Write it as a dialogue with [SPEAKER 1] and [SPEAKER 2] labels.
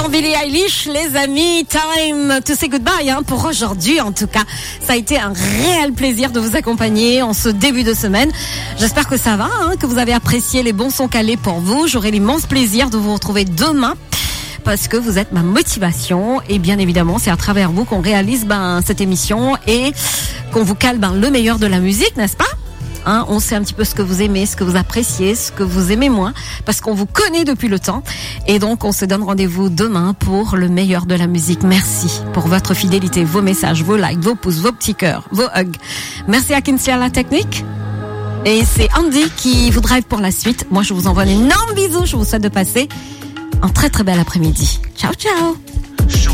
[SPEAKER 1] maintenant Billie Eilish, les amis, time to say goodbye pour aujourd'hui en tout cas. Ça a été un réel plaisir de vous accompagner en ce début de semaine. J'espère que ça va, que vous avez apprécié les bons sons calés pour vous. J'aurai l'immense plaisir de vous retrouver demain parce que vous êtes ma motivation et bien évidemment c'est à travers vous qu'on réalise cette émission et qu'on vous cale le meilleur de la musique, n'est-ce pas? On sait un petit peu ce que vous aimez, ce que vous appréciez, ce que vous aimez moins, parce qu'on vous connaît depuis le temps. Et donc, on se donne rendez-vous demain pour le meilleur de la musique. Merci pour votre fidélité, vos messages, vos likes, vos pouces, vos petits cœurs, vos hugs. Merci à Kinsley à la technique. Et c'est Andy qui vous drive pour la suite. Moi, je vous envoie un énorme bisou. Je vous souhaite de passer un très très bel après-midi. Ciao, ciao.